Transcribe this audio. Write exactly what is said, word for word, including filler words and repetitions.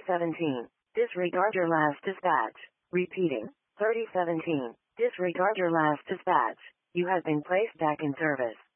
seventeen. Disregard your last dispatch. Repeating. thirty seventeen. Disregard your last dispatch. You have been placed back in service.